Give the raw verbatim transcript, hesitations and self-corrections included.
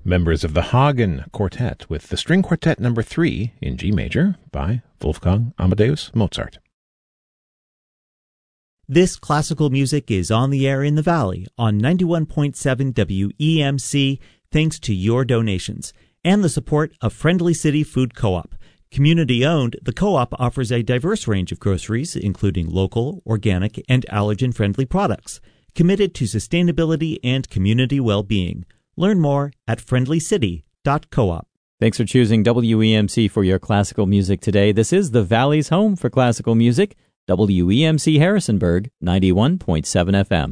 members of the Hagen Quartet with the String Quartet number three in G major by Wolfgang Amadeus Mozart. This classical music is on the air in the Valley on ninety-one point seven W E M C thanks to your donations and the support of Friendly City Food Co-op. Community-owned, the co-op offers a diverse range of groceries, including local, organic, and allergen-friendly products, committed to sustainability and community well-being. Learn more at friendly city dot coop. Thanks for choosing W E M C for your classical music today. This is the Valley's home for classical music, W E M C Harrisonburg, ninety-one point seven F M.